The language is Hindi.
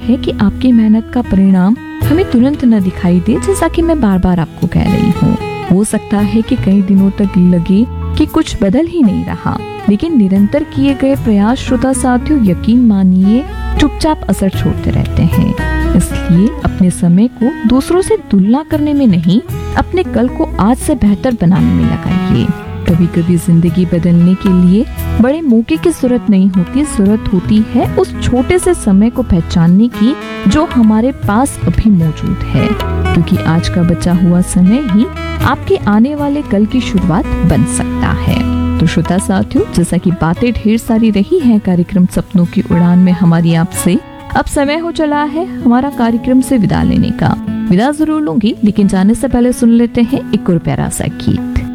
है कि आपकी मेहनत का परिणाम हमें तुरंत न दिखाई दे, जैसा कि मैं बार बार आपको कह रही हूँ। हो सकता है कि कई दिनों तक लगे कि कुछ बदल ही नहीं रहा, लेकिन निरंतर किए गए प्रयास, श्रोता साथियों, यकीन मानिए चुपचाप असर छोड़ते रहते हैं। इसलिए अपने समय को दूसरों से तुलना करने में नहीं, अपने कल को आज से बेहतर बनाने में लगाइए। कभी कभी जिंदगी बदलने के लिए बड़े मौके की जरूरत नहीं होती, जरूरत होती है उस छोटे से समय को पहचानने की जो हमारे पास अभी मौजूद है, क्योंकि आज का बचा हुआ समय ही आपके आने वाले कल की शुरुआत बन सकता है। तो श्रोता साथियों, जैसा कि बातें ढेर सारी रही हैं कार्यक्रम सपनों की उड़ान में हमारी आपसे, अब समय हो चला है हमारा कार्यक्रम से विदा लेने का। विदा जरूर लूंगी, लेकिन जाने से पहले सुन लेते हैं एक और प्यारा सा गीत।